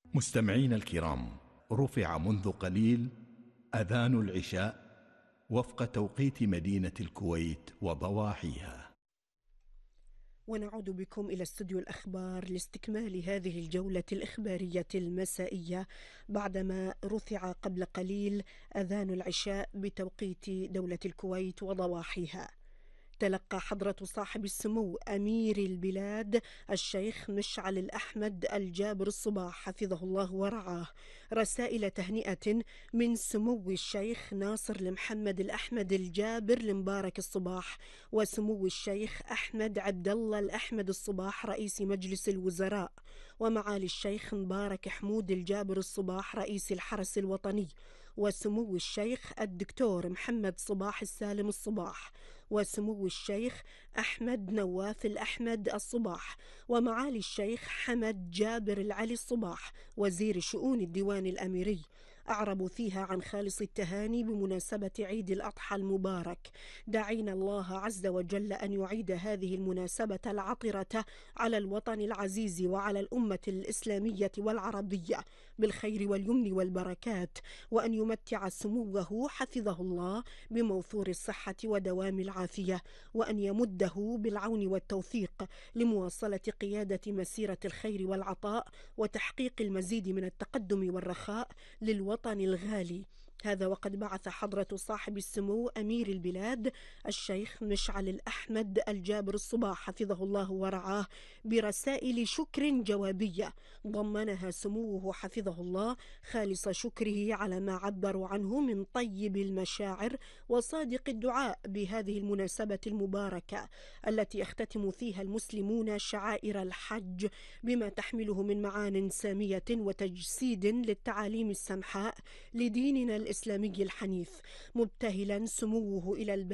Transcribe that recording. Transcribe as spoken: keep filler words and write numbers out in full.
مستمعين الكرام، رفع منذ قليل أذان العشاء وفق توقيت مدينة الكويت وضواحيها. ونعود بكم إلى استوديو الأخبار لاستكمال هذه الجولة الإخبارية المسائية بعدما رفع قبل قليل أذان العشاء بتوقيت دولة الكويت وضواحيها. تلقى حضرة صاحب السمو أمير البلاد الشيخ مشعل الأحمد الجابر الصباح حفظه الله ورعاه رسائل تهنئة من سمو الشيخ ناصر المحمد الأحمد الجابر المبارك الصباح، وسمو الشيخ أحمد عبد الله الأحمد الصباح رئيس مجلس الوزراء، ومعالي الشيخ مبارك حمود الجابر الصباح رئيس الحرس الوطني، وسمو الشيخ الدكتور محمد صباح السالم الصباح، وسمو الشيخ أحمد نواف الأحمد الصباح، ومعالي الشيخ حمد جابر العلي الصباح وزير شؤون الديوان الأميري. أعربوا فيها عن خالص التهاني بمناسبة عيد الأضحى المبارك، داعين الله عز وجل أن يعيد هذه المناسبة العطرة على الوطن العزيز وعلى الأمة الإسلامية والعربية بالخير واليمن والبركات، وأن يمتع سموه حفظه الله بموثور الصحة ودوام العافية، وأن يمده بالعون والتوفيق لمواصلة قيادة مسيرة الخير والعطاء وتحقيق المزيد من التقدم والرخاء للوطن الغالي. هذا وقد بعث حضرة صاحب السمو أمير البلاد الشيخ مشعل الأحمد الجابر الصباح حفظه الله ورعاه برسائل شكر جوابية ضمنها سموه حفظه الله خالص شكره على ما عبروا عنه من طيب المشاعر وصادق الدعاء بهذه المناسبة المباركة التي يختتم فيها المسلمون شعائر الحج بما تحمله من معان سامية وتجسيد للتعاليم السمحاء لديننا الإسلامي الحنيف، مبتهلا سموه إلى الباب